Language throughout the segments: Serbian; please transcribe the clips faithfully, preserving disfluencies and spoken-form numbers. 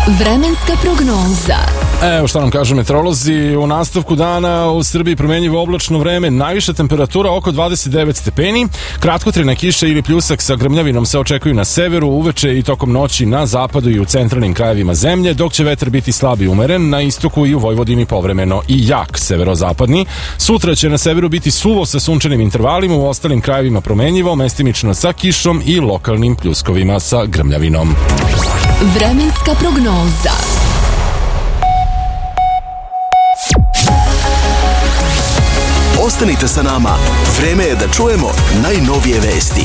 Vremenska prognoza. Evo šta nam kažu meteorolozi, u nastavku dana u Srbiji promenjivo oblačno vreme, najviša temperatura oko dvadeset devet stepeni, kratkotrajna kiša ili pljusak sa grmljavinom se očekuju na severu, uveče i tokom noći na zapadu i u centralnim krajevima zemlje, dok će vetar biti slab i umeren, na istoku i u Vojvodini povremeno i jak severozapadni. Sutra će na severu biti suvo sa sunčanim intervalima, u ostalim krajevima promenjivo, mestimično sa kišom i lokalnim pljuskovima sa grmljavinom. Vremenska prognoza. Ostanite sa nama, vreme je da čujemo najnovije vesti.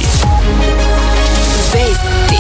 Vesti.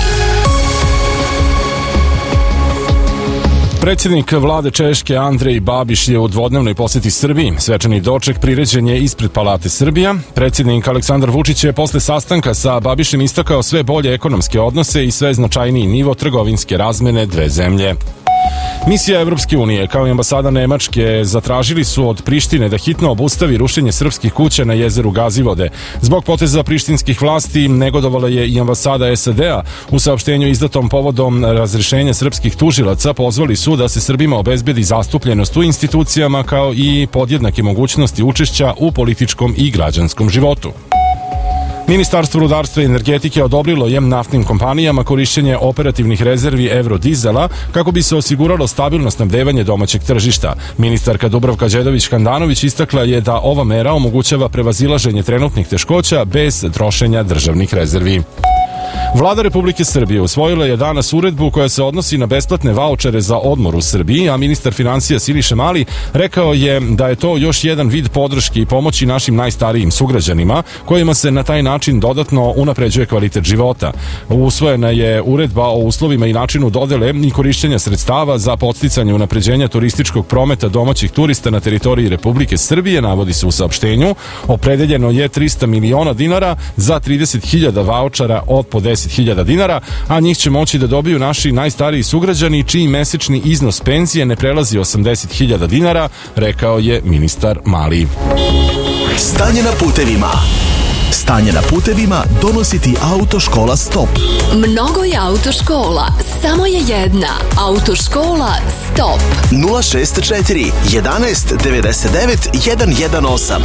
Predsjednik vlade Češke Andrej Babiš je u dvodnevnoj poseti Srbiji. Svečani doček priređen je ispred Palate Srbija. Predsjednik Aleksandar Vučić je posle sastanka sa Babišem istakao sve bolje ekonomske odnose i sve značajniji nivo trgovinske razmene dve zemlje. Misija Evropske unije kao i ambasada Nemačke zatražili su od Prištine da hitno obustavi rušenje srpskih kuća na jezeru Gazivode. Zbog poteza prištinskih vlasti negodovala je i ambasada S A D-a. U saopštenju izdatom povodom razrešenja srpskih tužilaca pozvali su da se Srbima obezbedi zastupljenost u institucijama kao i podjednake mogućnosti učešća u političkom i građanskom životu. Ministarstvo rudarstva i energetike odobrilo je naftnim kompanijama korišćenje operativnih rezervi Eurodizela kako bi se osiguralo stabilno snabdevanje domaćeg tržišta. Ministarka Dubravka Đedović-Handanović istakla je da ova mera omogućava prevazilaženje trenutnih teškoća bez trošenja državnih rezervi. Vlada Republike Srbije usvojila je danas uredbu koja se odnosi na besplatne vaučere za odmor u Srbiji, a ministar finansija Siniša Mali rekao je da je to još jedan vid podrške i pomoći našim najstarijim sugrađanima, kojima se na taj način dodatno unapređuje kvalitet života. Usvojena je uredba o uslovima i načinu dodele i korišćenja sredstava za podsticanje unapređenja turističkog prometa domaćih turista na teritoriji Republike Srbije, navodi se u saopštenju. Opredeljeno je trista miliona dinara za trideset hiljada vaučera od po deset hiljada dinara, a njih će moći da dobiju naši najstariji sugrađani čiji mesečni iznos penzije ne prelazi osamdeset hiljada dinara, rekao je ministar Mali. Stanje na putevima. Stanje na putevima donosi ti Autoškola Stop. Mnogo je autoškola, samo je jedna. Autoškola Stop. nula šest četiri jedanaest devedeset devet jedan jedan osam.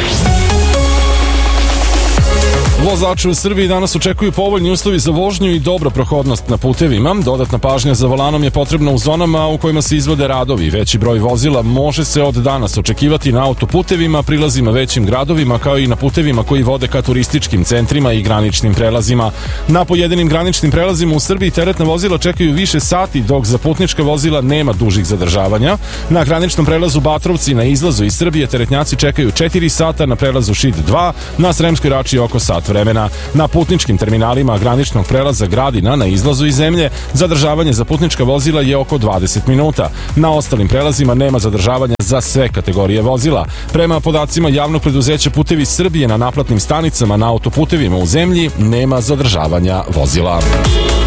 Vozači u Srbiji danas očekuju povoljni uslovi za vožnju i dobra prohodnost na putevima. Dodatna pažnja za volanom je potrebna u zonama u kojima se izvode radovi. Veći broj vozila može se od danas očekivati na autoputevima, prilazima većim gradovima, kao i na putevima koji vode ka turističkim centrima i graničnim prelazima. Na pojedinim graničnim prelazima u Srbiji teretna vozila čekaju više sati, dok za putnička vozila nema dužih zadržavanja. Na graničnom prelazu Batrovci na izlazu iz Srbije teretnjaci čekaju četiri sata, na prelazu Šid dva, na Sremskoj Rači oko sat vremena. Na putničkim terminalima graničnog prelaza Gradina na izlazu iz zemlje zadržavanje za putnička vozila je oko dvadeset minuta. Na ostalim prelazima nema zadržavanja za sve kategorije vozila. Prema podacima javnog preduzeća Putevi Srbije, na naplatnim stanicama na autoputevima u zemlji nema zadržavanja vozila.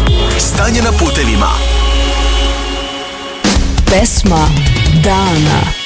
Stanje na putevima. Pesma dana.